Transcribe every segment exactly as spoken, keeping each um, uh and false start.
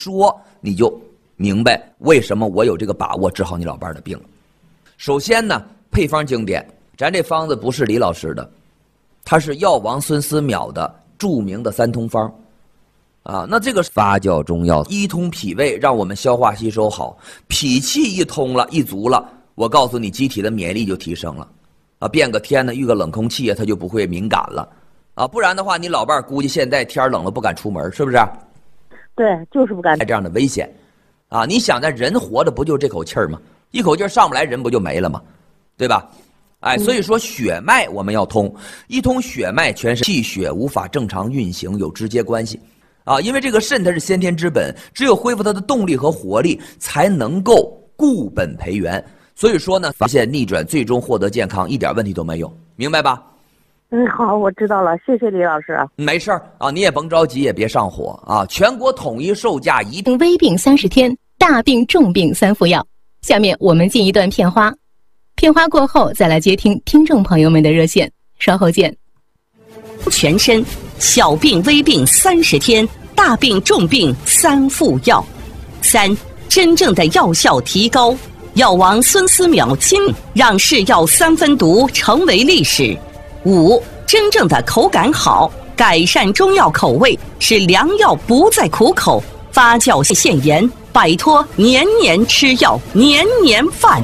说你就明白为什么我有这个把握治好你老伴儿的病了。首先呢，配方经典，咱这方子不是李老师的，它是药王孙思邈的著名的三通方。啊，那这个发酵中药一通脾胃，让我们消化吸收好，脾气一通了，一足了，我告诉你，机体的免疫力就提升了。啊，变个天呢，遇个冷空气啊，它就不会敏感了。啊，不然的话，你老伴儿估计现在天冷了不敢出门，是不是？ 对，就是不敢。 这样的危险，啊，你想在人活着不就这口气儿吗？一口气儿上不来，人不就没了吗？对吧？哎，所以说血脉我们要通，一通血脉，全身气血无法正常运行，有直接关系。啊，因为这个肾它是先天之本，只有恢复它的动力和活力，才能够固本培元。所以说呢，发现逆转，最终获得健康，一点问题都没有，明白吧？ 嗯，好，我知道了，谢谢李老师。 没事儿啊，你也甭着急，也别上火啊。全国统一售价一定。 微病三十天，大病重病三副药。下面我们进一段片花，片花过后再来接听听众朋友们的热线，稍后见。 全身小病微病三十天，大病重病三副药。三，真正的药效提高。药王孙思邈亲让是药三分毒成为历史。五，真正的口感好，改善中药口味，使良药不再苦口，发酵限盐，摆脱年年吃药年年饭。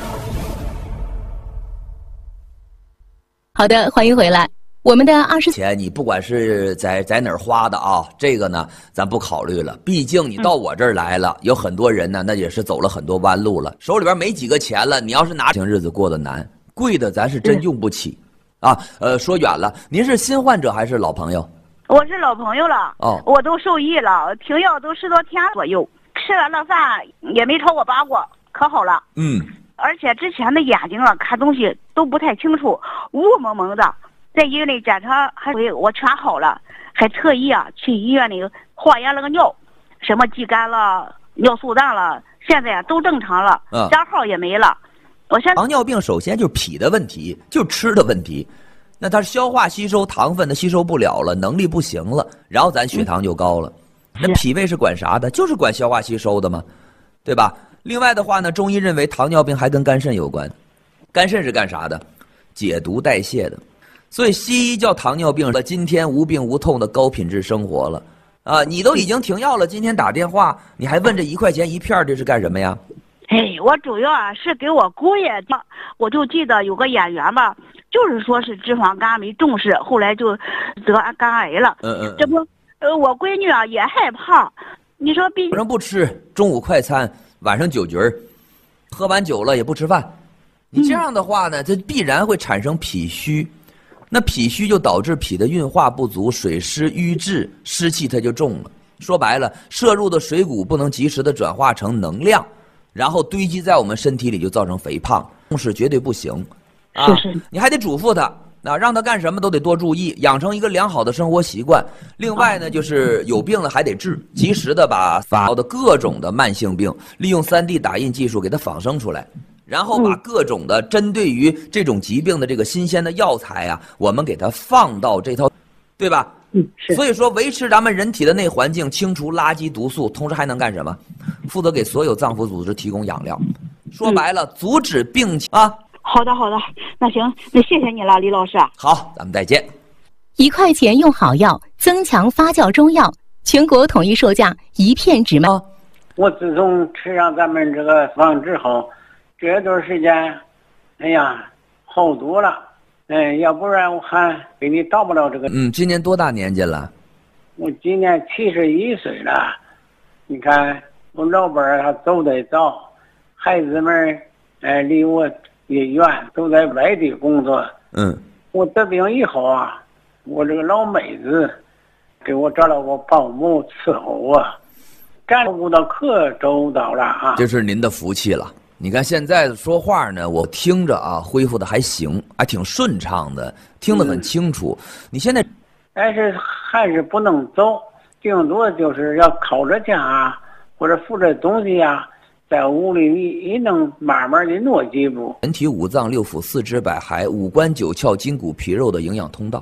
好的，欢迎回来。我们的二十钱，你不管是在在哪儿花的啊，这个呢咱不考虑了。毕竟你到我这儿来了，嗯、有很多人呢，那也是走了很多弯路了，手里边没几个钱了。你要是拿行日子过得难，贵的咱是真用不起。嗯、啊，呃，说远了，您是新患者还是老朋友？ 我是老朋友了。哦，我都受益了，停药都十多天左右，吃完了饭也没超过八过，可好了。 嗯。 而且之前的眼睛啊，看东西都不太清楚，雾蒙蒙的。在医院里检查还我全好了，还特意啊去医院里化验了个尿，什么肌酐了、尿素氮了，现在啊都正常了，账号也没了。我现在糖尿病首先就是脾的问题，就是吃的问题，那它消化吸收糖分它吸收不了了，能力不行了，然后咱血糖就高了。嗯、那脾胃是管啥的？就是管消化吸收的嘛，对吧？另外的话呢，中医认为糖尿病还跟肝肾有关，肝肾是干啥的？解毒代谢的。所以西医叫糖尿病了，今天无病无痛的高品质生活了，啊，你都已经停药了，今天打电话你还问这一块钱一片这是干什么呀？ 哎，我主要啊是给我姑爷，我就记得有个演员吧，就是说是脂肪肝没重视，后来就得肝癌了。 嗯嗯， 这不，呃，我闺女啊也害怕，你说毕早上不吃，中午快餐，晚上酒局儿，喝完酒了也不吃饭，你这样的话呢，这必然会产生脾虚。那脾虚就导致脾的运化不足，水湿瘀滞，湿气它就重了。说白了，摄入的水谷不能及时的转化成能量，然后堆积在我们身体里，就造成肥胖，是绝对不行。啊， 是是， 你还得嘱咐他，啊，让他干什么都得多注意，养成一个良好的生活习惯。另外呢，就是有病了还得治，及时的把发的各种的慢性病，利用 三 D 打印技术给它仿生出来。然后把各种的针对于这种疾病的这个新鲜的药材啊，我们给它放到这套，对吧？ 嗯，是。 所以说，维持咱们人体的内环境，清除垃圾毒素，同时还能干什么？负责给所有脏腑组织提供养料。说白了，嗯、阻止病情啊。 好的，好的，那行，那谢谢你了，李老师。 好，咱们再见。 一块钱用好药，增强发酵中药，全国统一售价一片只卖。 我自从吃上咱们这个方之后。这段时间，哎呀，好多了，哎，要不然我还给你到不了这个。 嗯，今年多大年纪了？ 我今年七十一岁了。你看，我老伴儿他走得早，孩子们哎离我也远，都在外地工作。 嗯。 我得病以后啊，我这个老妹子给我找了个保姆伺候我，照顾的可周到了啊。 这是您的福气了。你看现在说话呢，我听着啊，恢复的还行，还挺顺畅的，听得很清楚。嗯、你现在， 但是还是不能走，顶多就是要靠着家或者扶着东西呀，在屋里你你能慢慢的挪几步。 人体五脏六腑四肢百骸、五官九窍筋骨皮肉的营养通道，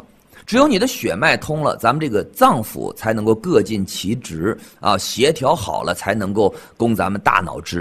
只有你的血脉通了，咱们这个脏腑才能够各尽其职啊，协调好了，才能够供咱们大脑之